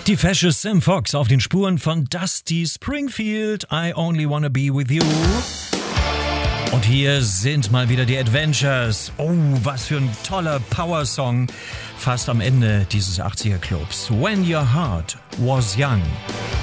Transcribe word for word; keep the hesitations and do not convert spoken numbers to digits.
Die fesche Sam Fox auf den Spuren von Dusty Springfield, I Only Wanna Be With You. Und hier sind mal wieder die Adventures. Oh, was für ein toller Power-Song. Fast am Ende dieses achtziger Clubs. When Your Heart Was Young.